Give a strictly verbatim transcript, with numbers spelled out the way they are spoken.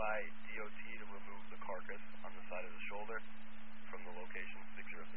by D O T to remove the carcass on the side of the shoulder from the location six zero